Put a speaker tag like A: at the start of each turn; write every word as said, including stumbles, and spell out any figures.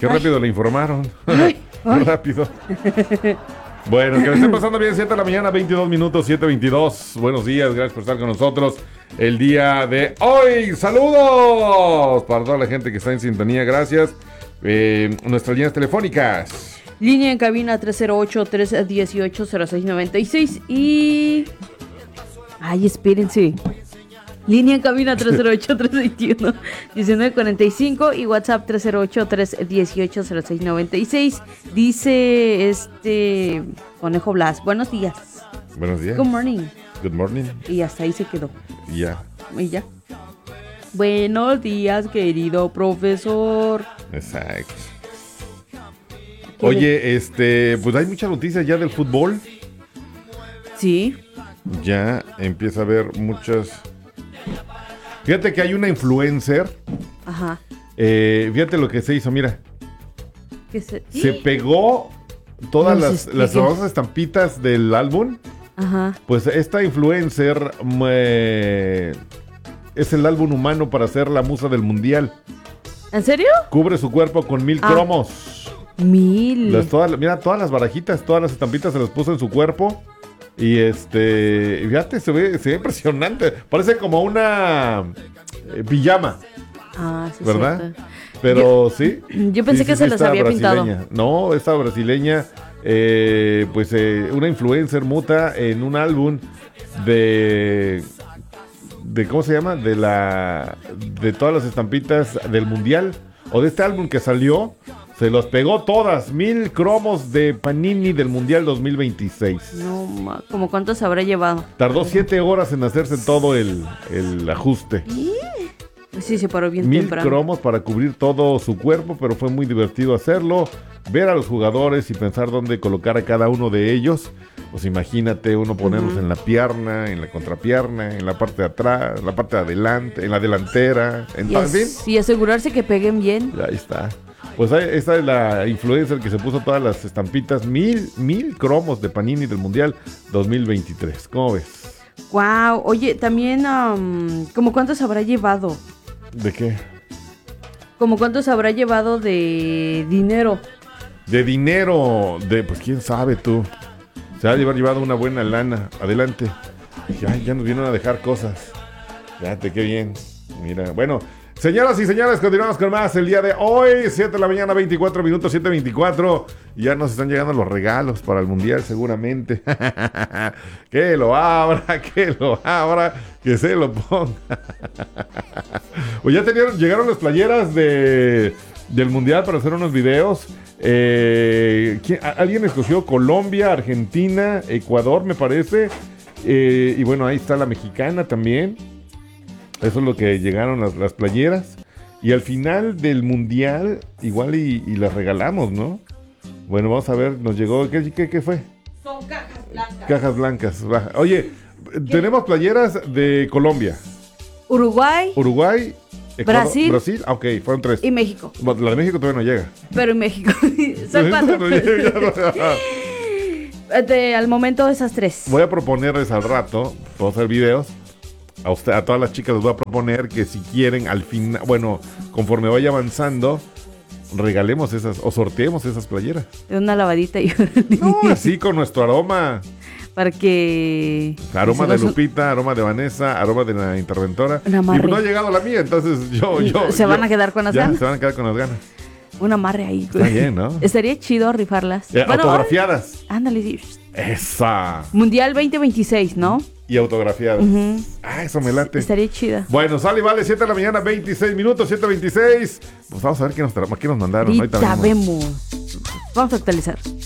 A: Qué rápido le informaron. Ay, ay. Rápido. Bueno, que le estén pasando bien, siete de la mañana, veintidós minutos, siete veintidós. Buenos días, gracias por estar con nosotros el día de hoy. ¡Saludos! Para toda la gente que está en sintonía, gracias. Eh, nuestras líneas telefónicas.
B: Línea en cabina tres cero ocho, tres uno ocho, cero seis nueve seis y... Ay, espérense. Línea en cabina tres cero ocho, tres veintiuno, diecinueve cuarenta y cinco y WhatsApp tres cero ocho, tres uno ocho, cero seis nueve seis. Dice este Conejo Blas, buenos días.
A: Buenos días.
B: Good morning.
A: Good morning.
B: Y hasta ahí se quedó.
A: Y ya.
B: Y ya. Buenos días, querido profesor.
A: Exacto. Oye, este, pues hay muchas noticias ya del fútbol.
B: Sí.
A: Ya empieza a haber muchas. Fíjate que hay una influencer.
B: Ajá.
A: Eh, fíjate lo que se hizo, mira.
B: ¿Qué se...
A: Se pegó todas
B: No,
A: las,
B: sí,
A: las
B: sí.
A: famosas estampitas del álbum.
B: Ajá.
A: Pues esta influencer eh, es el álbum humano para ser la musa del mundial.
B: ¿En serio?
A: Cubre su cuerpo con mil
B: Ah.
A: cromos.
B: Mil.
A: Las, todas, mira, todas las barajitas, todas las estampitas se las puso en su cuerpo. Y este, fíjate, se ve, se ve impresionante. Parece como una eh, pijama,
B: Ah, sí,
A: ¿verdad?
B: cierto.
A: Pero sí.
B: Yo pensé
A: sí,
B: que
A: sí,
B: se
A: sí,
B: las
A: esta
B: había pintado.
A: brasileña. No, esta brasileña, eh, pues eh, una influencer muta en un álbum de, de, ¿cómo se llama? De la, de todas las estampitas del mundial o de este álbum que salió. Se los pegó todas, mil cromos de Panini del Mundial dos mil veintiséis.
B: No, ma, ¿como cuántos habrá llevado?
A: Tardó siete horas en hacerse todo el, el ajuste.
B: Pues sí, se paró bien
A: Mil
B: temprano.
A: cromos para cubrir todo su cuerpo, pero fue muy divertido hacerlo. Ver a los jugadores y pensar dónde colocar a cada uno de ellos. Pues imagínate uno ponerlos uh-huh. en la pierna, en la contrapierna, en la parte de atrás, en la parte de adelante, en la delantera. En
B: y, es, y asegurarse que peguen bien.
A: Ahí está. Pues ahí, esta es la influencer que se puso todas las estampitas, mil, mil cromos de Panini del Mundial dos mil veintitrés. ¿Cómo ves?
B: Wow, oye, también, um, ¿cómo cuántos habrá llevado?
A: ¿De qué?
B: ¿Cómo cuántos habrá llevado de dinero?
A: De dinero, de, pues quién sabe tú. Se ha llevar llevado una buena lana. Adelante. Ya, ya nos vienen a dejar cosas. Fíjate qué bien. Mira, bueno. Señoras y señores, continuamos con más el día de hoy, siete de la mañana, veinticuatro minutos, siete veinticuatro. Ya nos están llegando los regalos para el mundial seguramente. Que lo abra, que lo abra, que se lo ponga. Pues ya tenían, llegaron las playeras de, del mundial para hacer unos videos. Eh, ¿quién, alguien escogió Colombia, Argentina, Ecuador, me parece. Eh, y bueno, ahí está la mexicana también. Eso es lo que llegaron las, las playeras. Y al final del mundial, igual y, y las regalamos, ¿no? Bueno, vamos a ver, nos llegó, ¿qué, qué, qué fue?
B: Son cajas blancas.
A: Cajas blancas. Baja. Oye, ¿qué? Tenemos playeras de Colombia.
B: Uruguay.
A: Uruguay. Ecuador,
B: Brasil.
A: Brasil, ah, ok, fueron tres.
B: Y México.
A: La de México todavía no llega.
B: Pero en México. Son cuatro.
A: No llega.
B: De, al momento esas tres.
A: Voy a proponerles al rato, puedo hacer videos. A, usted, a todas las chicas les voy a proponer que si quieren al final, bueno, conforme vaya avanzando, regalemos esas o sorteemos esas playeras.
B: Una lavadita y
A: no, así con nuestro aroma.
B: Para que...
A: Aroma de Lupita, aroma de Vanessa, aroma de la interventora. Y no ha llegado la mía, entonces yo... yo
B: ¿Se
A: yo,
B: van a quedar con las
A: ya,
B: ganas?
A: Se van a quedar con las ganas.
B: Un amarre ahí.
A: Está bien, ¿no?
B: Estaría chido rifarlas.
A: Eh, bueno, autografiadas.
B: Ay, ándale, sí.
A: Esa.
B: Mundial veinte veintiséis, ¿no?
A: Y autografiadas.
B: Uh-huh.
A: Ah, eso me late.
B: Estaría chida.
A: Bueno, sale y vale, siete de la mañana, veintiséis minutos, siete veintiséis. Pues vamos a ver qué nos, qué nos mandaron.
B: Ahorita vemos. Vamos a actualizar.